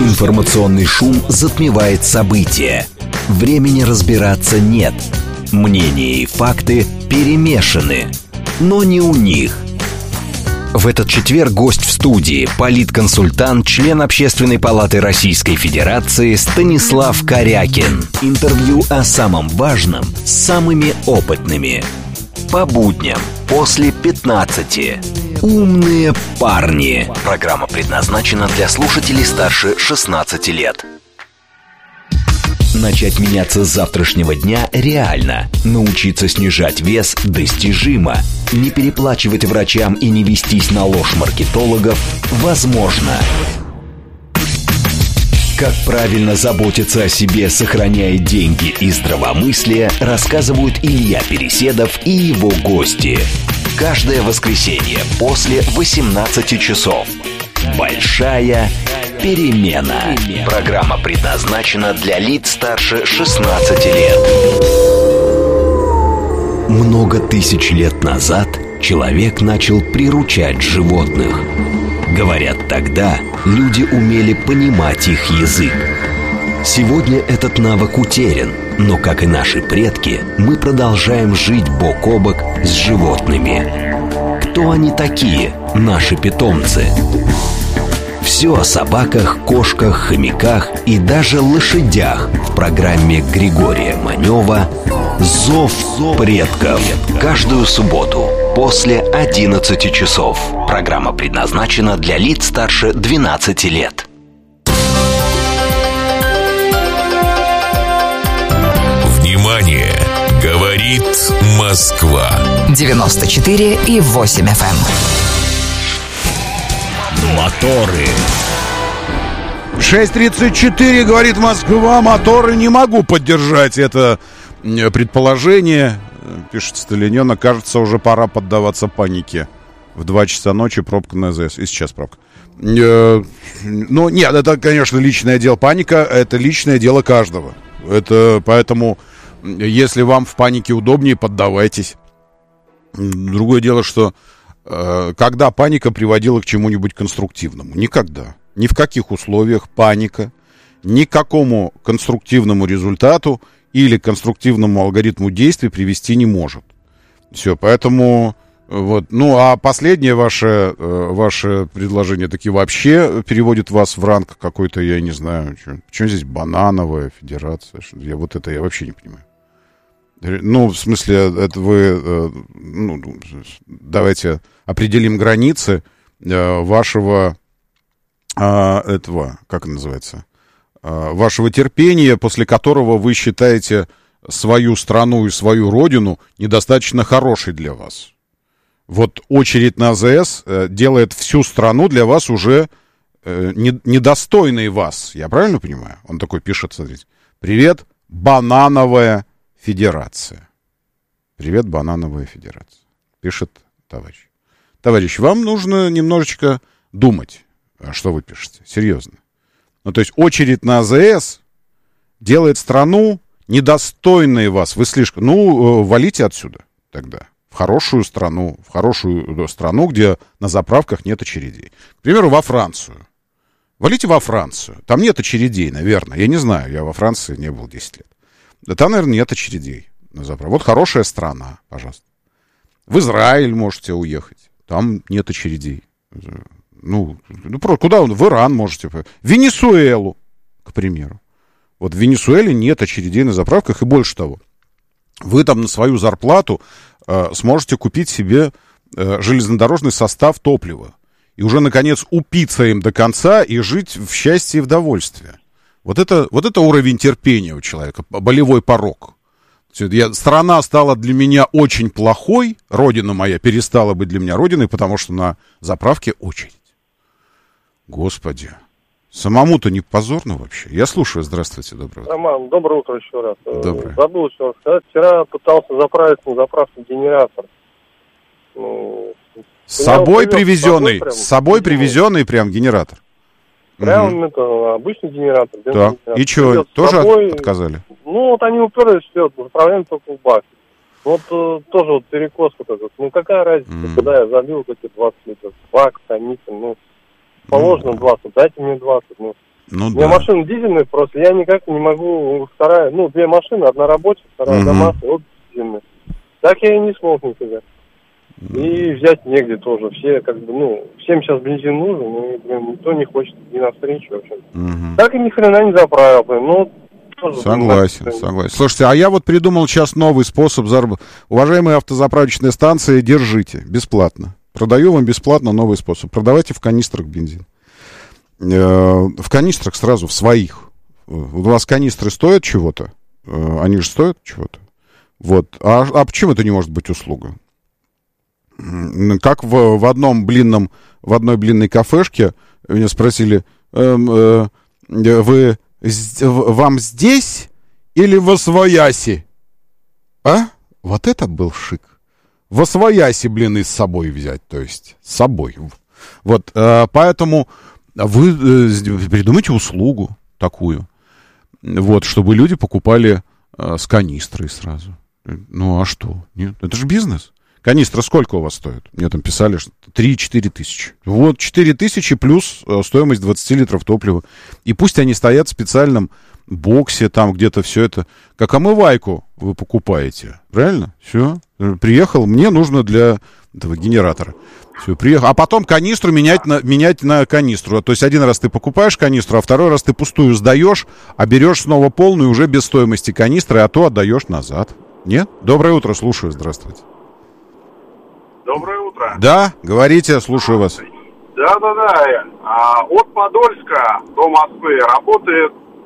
Информационный шум затмевает события. Времени разбираться нет. Мнения и факты перемешаны. Но не у них. В этот четверг гость в студии – политконсультант, член Общественной палаты Российской Федерации Станислав Корякин. Интервью о самом важном с самыми опытными. По будням после 15. «Умные парни». Программа предназначена для слушателей старше 16 лет. Начать меняться с завтрашнего дня реально. Научиться снижать вес достижимо. Не переплачивать врачам и не вестись на ложь маркетологов возможно. Как правильно заботиться о себе, сохраняя деньги и здравомыслие, рассказывают Илья Переседов и его гости. Каждое воскресенье после 18 часов. Большая перемена. Программа предназначена для лиц старше 16 лет. Много тысяч лет назад человек начал приручать животных. Говорят, тогда люди умели понимать их язык. Сегодня этот навык утерян, но, как и наши предки, мы продолжаем жить бок о бок с животными. Кто они такие, наши питомцы? Все о собаках, кошках, хомяках и даже лошадях в программе Григория Манева «Зов предков». Каждую субботу после 11 часов. Программа предназначена для лиц старше 12 лет. Внимание! Говорит Москва. 94,8 FM. Моторы. 6:34, говорит Москва. Моторы. Не могу поддержать это предположение. Пишет Сталинёна. Кажется, уже пора поддаваться панике. В 2 часа ночи пробка на АЗС. И сейчас пробка. Ну, нет, это, конечно, личное дело. Паника — это личное дело каждого. Это поэтому, если вам в панике удобнее, поддавайтесь. Другое дело, что когда паника приводила к чему-нибудь конструктивному? Никогда. Ни в каких условиях паника ни к какому конструктивному результату или конструктивному алгоритму действий привести не может. Все, поэтому вот. Ну, а последнее ваше предложение таки вообще переводит вас в ранг какой-то, я не знаю, почему здесь банановая федерация? Я вообще не понимаю. Ну, в смысле, это вы, давайте определим границы вашего этого, как это называется, вашего терпения, после которого вы считаете свою страну и свою родину недостаточно хорошей для вас. Вот очередь на АЗС делает всю страну для вас уже недостойной вас. Я правильно понимаю? Он такой пишет, смотрите. Привет, банановая федерация. Привет, банановая федерация. Пишет товарищ. Товарищ, вам нужно немножечко думать, что вы пишете. Серьезно. Ну, то есть очередь на АЗС делает страну недостойной вас. Вы слишком... Ну, валите отсюда тогда. В хорошую страну, где на заправках нет очередей. К примеру, во Францию. Валите во Францию. Там нет очередей, наверное. Я не знаю, я во Франции не был 10 лет. Да там, наверное, нет очередей на заправках. Вот хорошая страна, пожалуйста. В Израиль можете уехать. Там нет очередей. Ну куда вы? В Иран можете. В Венесуэлу, к примеру. Вот в Венесуэле нет очередей на заправках. И больше того, вы там на свою зарплату сможете купить себе железнодорожный состав топлива. И уже, наконец, упиться им до конца и жить в счастье и в довольстве. Вот это уровень терпения у человека, болевой порог. Страна стала для меня очень плохой, родина моя перестала быть для меня родиной, потому что на заправке очередь. Господи, самому-то не позорно вообще? Я слушаю, здравствуйте, доброе утро. Роман, доброе утро еще раз. Доброе. Забыл еще раз сказать, вчера пытался заправиться на заправке генератор. С собой привезенный прям генератор? Прям это обычный генератор. Да. И что, тоже отказали? Ну, вот они уперлись, все, заправляем только в бак. Вот тоже вот перекос вот этот. Ну, какая разница, когда я залил вот эти 20 литров? Бак, канитель, положено 20, дайте мне 20. Ну, У меня машина дизельная, просто я никак не могу, вторая, ну, 2 машины, одна рабочая, вторая домашняя, вот дизельная. Так я и не смог никогда. И взять негде тоже. Все, как бы, ну, всем сейчас бензин нужен, но, блин, никто не хочет идти навстречу, в общем. Так и ни хрена не заправил, блин, ну, тоже, согласен. Слушайте, а я вот придумал сейчас новый способ заработать. Уважаемые автозаправочные станции, держите, бесплатно. Продаю вам бесплатно новый способ. Продавайте в канистрах бензин. В канистрах сразу, в своих. У вас канистры стоят чего-то? Они же стоят чего-то. Вот. А почему это не может быть услуга? Как в одной блинной кафешке меня спросили, вам здесь или в Освояси? А? Вот это был шик. В Освояси блины с собой взять, то есть с собой. Вот, поэтому вы придумайте услугу такую, вот, чтобы люди покупали с канистрой сразу. Ну, а что? Нет, это же бизнес. Канистра сколько у вас стоит? Мне там писали, что 3-4 тысячи. Вот 4 тысячи плюс стоимость 20 литров топлива. И пусть они стоят в специальном боксе, там где-то все это. Как омывайку вы покупаете. Правильно? Все. Приехал, мне нужно для этого генератора. Все, приехал. А потом канистру менять на канистру. То есть один раз ты покупаешь канистру, а второй раз ты пустую сдаешь, а берешь снова полную уже без стоимости канистры, а то отдаешь назад. Нет? Доброе утро, слушаю. Здравствуйте. Доброе утро. Да, говорите, слушаю вас. Да. От Подольска до Москвы работает